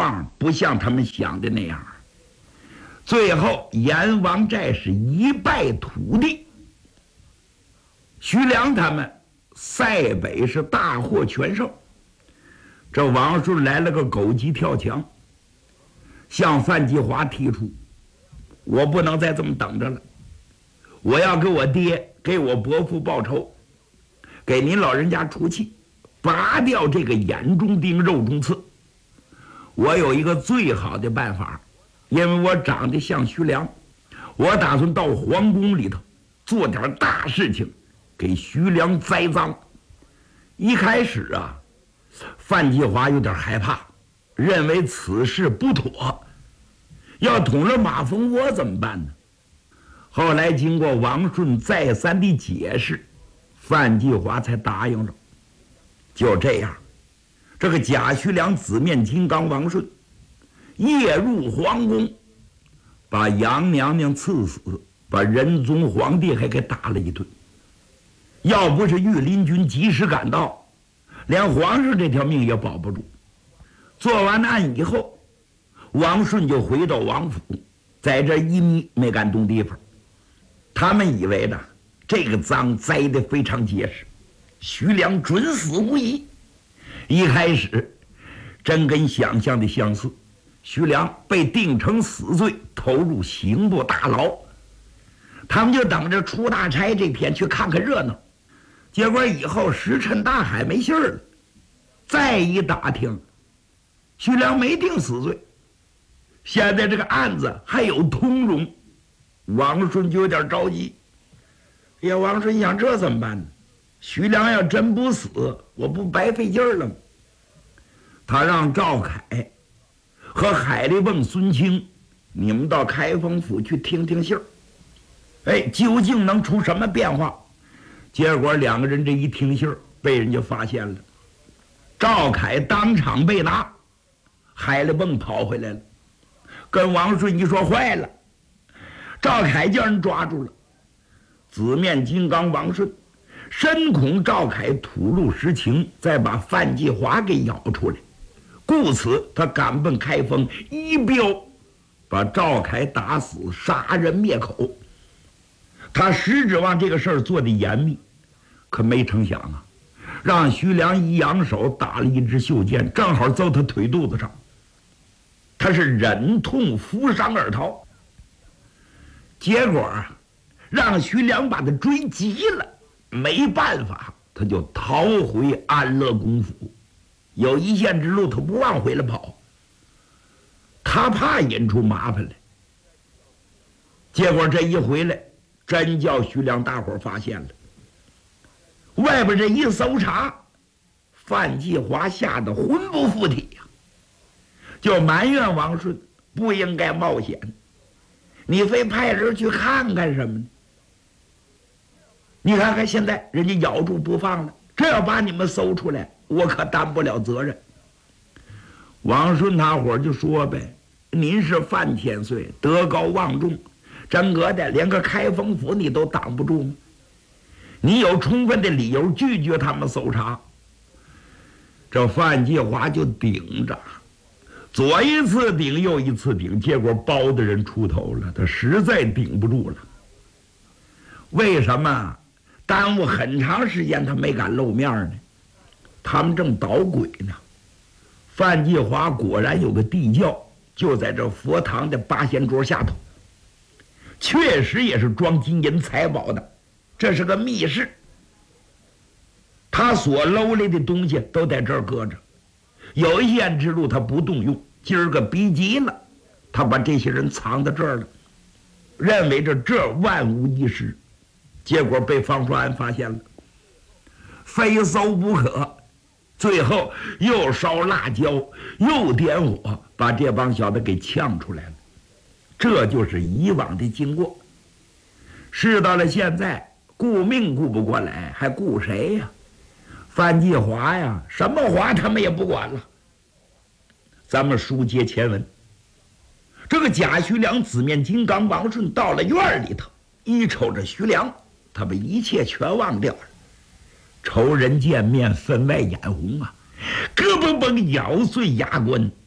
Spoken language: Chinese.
况不像他们想的那样。最后阎王寨是一败涂地，徐良他们塞北是大获全胜。这王顺来了个狗急跳墙，向范继华提出：我不能再这么等着了，我要给我爹给我伯父报仇，给您老人家出气，拔掉这个眼中钉肉中刺。我有一个最好的办法，因为我长得像徐良，我打算到皇宫里头做点大事情，给徐良栽赃。一开始啊，范继华有点害怕，认为此事不妥，要捅了马蜂窝怎么办呢？后来经过王顺再三的解释，范继华才答应了。就这样，这个假徐良紫面金刚王顺夜入皇宫，把杨娘娘刺死，把仁宗皇帝还给打了一顿。要不是御林军及时赶到，连皇上这条命也保不住。做完案以后，王顺就回到王府，在这一迷没敢动地方。他们以为呢，这个赃栽得非常结实，徐良准死无疑。一开始真跟想象的相似，徐良被定成死罪，投入刑部大牢。他们就等着出大差这天去看看热闹。结果以后石沉大海，没信儿了。再一打听，徐良没定死罪，现在这个案子还有通融。王顺就有点着急。哎呀，王顺想这怎么办呢？徐良要真不死，我不白费劲儿了吗？他让赵凯和海力翁孙清，你们到开封府去听听信儿。哎，究竟能出什么变化？结果两个人这一听信儿，被人家发现了。赵凯当场被拿，海力翁跑回来了，跟王顺一说坏了。赵凯叫人抓住了紫面金刚王顺，深恐赵凯吐露实情，再把范继华给咬出来，故此他赶奔开封，一镖把赵凯打死，杀人灭口。他实指望这个事儿做得严密，可没成想啊，让徐良一扬手打了一支袖箭，正好揍他腿肚子上。他是忍痛负伤而逃。结果让徐良把他追急了，没办法，他就逃回安乐公府。有一线之路，他不往回来跑，他怕引出麻烦来。结果这一回来，真叫徐良大伙发现了。外边这一搜查，范继华吓得魂不附体呀，就埋怨王顺不应该冒险，你非派人去看看什么呢？你看看现在人家咬住不放了，这要把你们搜出来，我可担不了责任。王顺他伙就说呗，您是范千岁，德高望重，真格的连个开封府你都挡不住吗？你有充分的理由拒绝他们搜查。这范继华就顶着，左一次顶右一次顶，结果包的人出头了，他实在顶不住了。为什么耽误很长时间他没敢露面呢？他们正捣鬼呢。范继华果然有个地窖，就在这佛堂的八仙桌下头，确实也是装金银财宝的，这是个密室。他所搂来的东西都在这儿搁着，有一线之路他不动用，今儿个逼急了，他把这些人藏在这儿了，认为这万无一失。结果被方术安发现了，非搜不可。最后又烧辣椒，又点火，把这帮小子给呛出来了。这就是以往的经过。事到了现在，顾命顾不过来，还顾谁呀？范继华呀，什么华他们也不管了。咱们书接前文，这个假徐良紫面金刚王顺到了院里头，一瞅着徐良，他把一切全忘掉了。仇人见面分外眼红啊，咯嘣嘣咬碎牙关，